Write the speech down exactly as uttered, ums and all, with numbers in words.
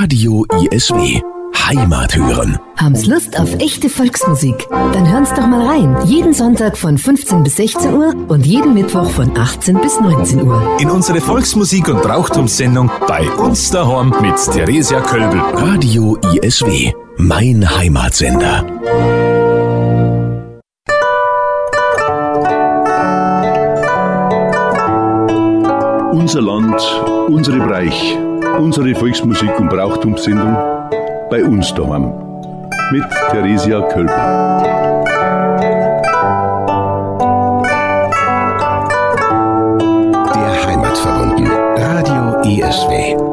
Radio I S W. Heimat hören. Haben's Lust auf echte Volksmusik? Dann hören's doch mal rein. Jeden Sonntag von fünfzehn bis sechzehn Uhr und jeden Mittwoch von achtzehn bis neunzehn Uhr. In unsere Volksmusik- und Brauchtumssendung bei uns daheim mit Theresia Kölbel. Radio I S W. Mein Heimatsender. Unser Land, unsere Bereich, unsere Volksmusik- und Brauchtumssendung bei uns daheim mit Theresia Kölbel. Der Heimat verbunden. Radio I S W.